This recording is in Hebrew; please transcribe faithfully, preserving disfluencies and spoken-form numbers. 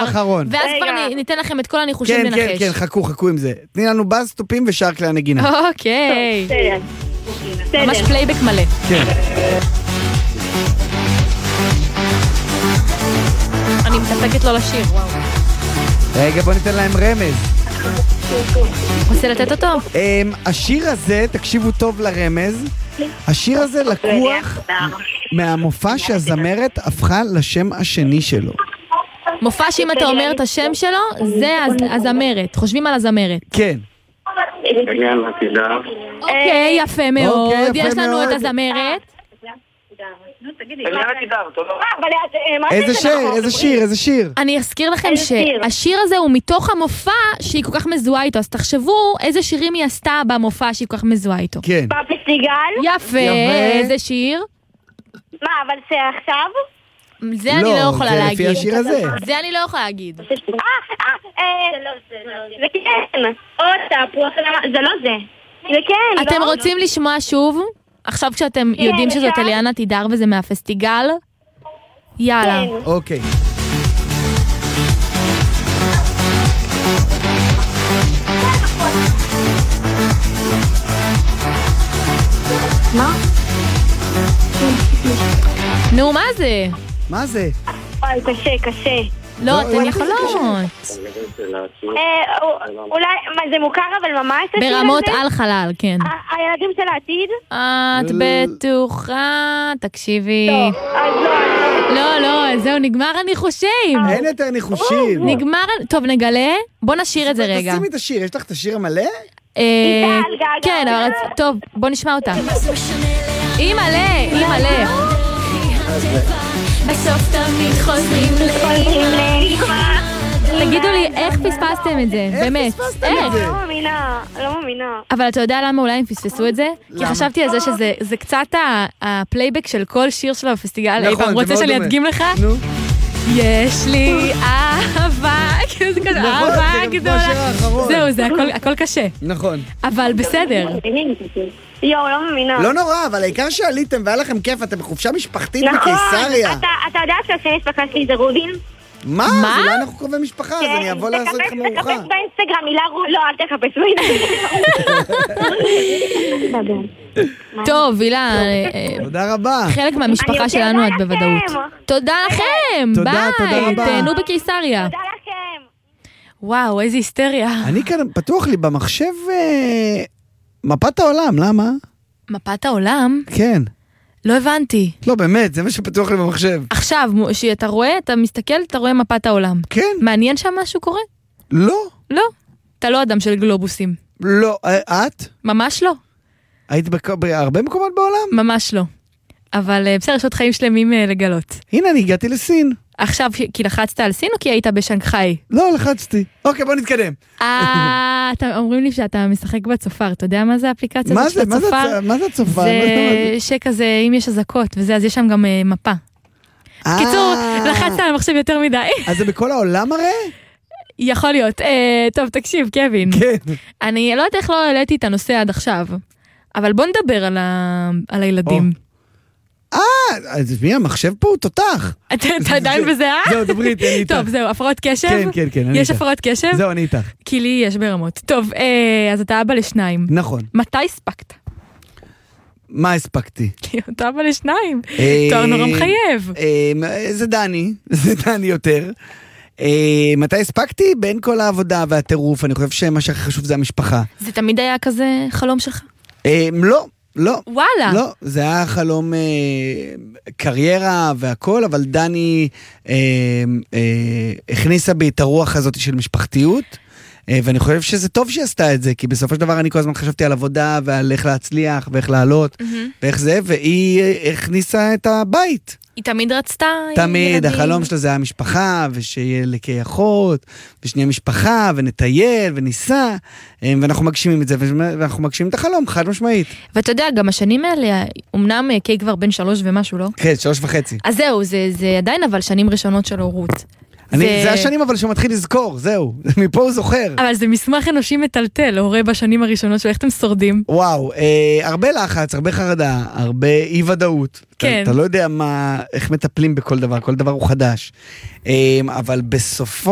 אחרון. ואז כבר ניתן לכם את כל הניחושים לנחש. כן, כן, כן, חכו, חכו עם זה. תני לנו באז, תופים ושאר כלי הנגינה. אוקיי. ממש פלייבק מלא. כן. אני מתאפקת לא לשיר, וואו. רגע, בוא ניתן להם רמז. רוצה לתת אותו? השיר הזה, תקשיבו טוב לרמז, השיר הזה לקוח מהמופע שהזמרת הפכה לשם השני שלו. מופע שאם אתה אומר את השם שלו, זה הזמרת. חושבים על הזמרת. כן. אוקיי, יפה מאוד. יש לנו את הזמרת. איזה שיר, איזה שיר, איזה שיר. אני אזכיר לכם שהשיר הזה הוא מתוך המופע שהיא כל כך מזוהה איתו, אז תחשבו איזה שירים היא עשתה במופע שהיא כל כך מזוהה איתו. כן. בפסטיגל. יפה, איזה שיר? מה, אבל זה עכשיו? זה אני לא יכולה להגיד. לא, זה לפי השיר הזה. זה אני לא יכולה להגיד. אה, אה, זה כן. או תפוח, זה לא זה. זה כן. אתם רוצים לשמוע שוב? עכשיו כשאתם יודעים שזאת אליאנה תידר וזה מהפסטיגל? יאללה. אוקיי. מה? נו, מה זה? מה זה? אוי, קשה, קשה. לא, אתן יכולות. אולי, מה זה מוכר אבל ממש? ברמות על חלל, כן. הילדים של העתיד? את בטוחה, תקשיבי. אז לא. לא, לא, זהו, נגמר הניחושים. אין יותר ניחושים. נגמר, טוב, נגלה. בוא נשאיר את זה רגע. תשימי את השיר, יש לך את השיר המלא? כן, אבל טוב, בוא נשמע אותה. היא מלא, היא מלא. בסוף תמיד חוזרים לאימא. תגידו לי, איך פספסתם את זה? באמת. איך? לא מאמינה, לא מאמינה. אבל אתה יודע למה אולי הם פספסו את זה? כי חשבתי על זה שזה קצת הפלייבק של כל שיר שלו בפסטיגל. נכון, זה מאוד דומה. רוצה שאני אדגים לך? נו. יש לי אהבה, כאילו זה כזה אהבה גדולה. זהו, זה הכל קשה. נכון. אבל בסדר. יואו, לא מאמינה. לא נורא, אבל העיקר שעליתם והיה לכם כיף, אתם בחופשה משפחתית נכון, בקיסריה. אתה יודע שהשם משפחה שלי זה רובין? מה? מה? זה לא אנחנו קרובי משפחה, אז אני אבוא לעשות איתכם ארוחה. תחפש באינסטגרם, מילה רובין. לא, אל תחפש באינסטגרם. טוב, הילה, תודה רבה. חלק מהמשפחה שלנו את בוודאות. תודה לכם. תודה, תודה ביי, רבה. תהנו בקיסריה. תודה לכם. וואו, איזה היסטריה. אני כאן, פתוח לי במחשב מפת העולם, למה? מפת העולם? כן. לא הבנתי. לא, באמת, זה מה שפתוח לי במחשב. עכשיו, שאתה רואה, אתה מסתכל, אתה רואה מפת העולם. כן. מעניין שם משהו קורה? לא. לא. אתה לא אדם של גלובוסים. לא. את? ממש לא. היית בהרבה מקומות בעולם? ממש לא. אבל בסדר, יש עוד חיים שלמים לגלות. הנה, אני הגעתי לסין. עכשיו, כי לחצת על סין או כי היית בשנגחאי? לא, לחצתי. אוקיי, בוא נתקדם. אה, אומרים לי שאתה משחק בצופר. אתה יודע מה זה האפליקציה הזאת של הצופר? מה זה הצופר? זה שכזה, אם יש אזעקות וזה, אז יש שם גם מפה. קיצור, לחצת על המחשב יותר מדי. אז זה בכל העולם הרי? יכול להיות. טוב, תקשיב, קווין. כן. אני לא יודעת איך לא העליתי את הנושא עד עכשיו, אבל בוא נדבר על הילדים. אה, אז מי, המחשב פה הוא תותח. אתה עדיין בזה, אה? זהו, דברי איתי, אני איתך. טוב, זהו, הפרעות קשב? כן, כן, כן, אני איתך. יש הפרעות קשב? זהו, אני איתך. כי לי יש ברמות. טוב, אז אתה אבא לשניים. נכון. מתי הספקת? מה הספקתי? אתה אבא לשניים. תואר נורא מחייב. זה דני, זה דני יותר. מתי הספקתי? בין כל העבודה והטירוף, אני חושב שמה שהכי חשוב זה המשפחה. זה תמיד היה כזה חלום שלך? לא. לא. וואלה. לא, זה היה חלום אה, קריירה והכל, אבל דני אה, אה, הכניסה בי את הרוח הזאת של משפחתיות, אה, ואני חושב שזה טוב שהיא עשתה את זה, כי בסופו של דבר אני כל הזמן חשבתי על עבודה, ועל איך להצליח, ואיך לעלות, mm-hmm. ואיך זה, והיא הכניסה את הבית. היא תמיד רצתה תמיד, ילדים. החלום שלה זה היה משפחה, ושיהיה לקי אחות, ושנהיה משפחה, ונטייל, וניסע, ואנחנו מגשימים את זה, ואנחנו מגשימים את החלום, חד משמעית. ואתה יודע, גם השנים האלה, אמנם קי כבר בן שלוש ומשהו, לא? כן, שלוש וחצי. אז זהו, זה, זה עדיין אבל שנים ראשונות של הורות. אני, זה... זה השנים אבל שמתחיל לזכור, זהו, מפה הוא זוכר. אבל זה מסמך אנושי מטלטל, הורה בשנים הראשונות של איך אתם שורדים. וואו, אה, הרבה לחץ, הרבה חרדה, הרבה אי ודאות. כן. אתה, אתה לא יודע מה, איך מטפלים בכל דבר, כל דבר הוא חדש. אה, אבל בסופו